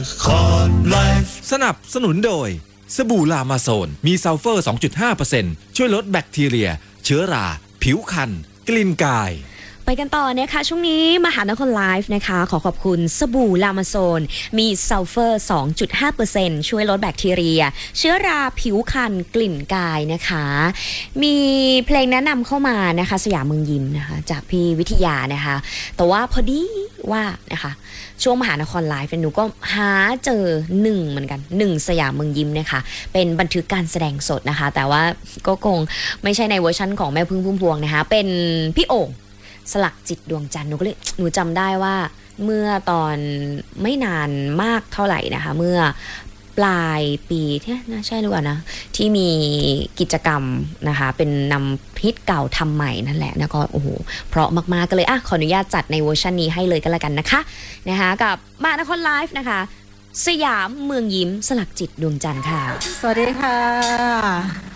สนับสนุนโดยสบู่ลามาโซนมีซัลเฟอร์ 2.5% ช่วยลดแบคทีเรียเชื้อราผิวคันกลิ่นกายไปกันต่อนะคะช่วงนี้มหานครไลฟ์นะคะขอขอบคุณสบู่ลามาโซนมีซัลเฟอร์ 2.5% ช่วยลดแบคทีเรียเชื้อราผิวคันกลิ่นกายนะคะมีเพลงแนะนำเข้ามานะคะสยามเมืองยิ้มนะคะจากพี่วิทยานะคะแต่ว่าพอดีว่านะคะช่วงมหานครไลฟ์หนูก็หาเจอเหมือนกันสยามเมืองยิ้มนะคะเป็นบันทึกการแสดงสดนะคะแต่ว่าก็คงไม่ใช่ในเวอร์ชั่นของแม่พึ่งพุ่มพวงนะคะเป็นพี่โอ่งสลักจิตดวงจันทร์หนูจำได้ว่าเมื่อตอนไม่นานมากเท่าไหร่นะคะเมื่อปลายปีที่น่าใช่หรือเปล่านะที่มีกิจกรรมนะคะเป็นนำฮิตเก่าทำใหม่นั่นแหละนะก็โอ้โหเพราะมากๆก็เลยขออนุญาตจัดในเวอร์ชันนี้ให้เลยก็แล้วกันนะคะกับมหานครไลฟ์นะคะสยามเมืองยิ้มสลักจิตดวงจันทร์ค่ะสวัสดีค่ะ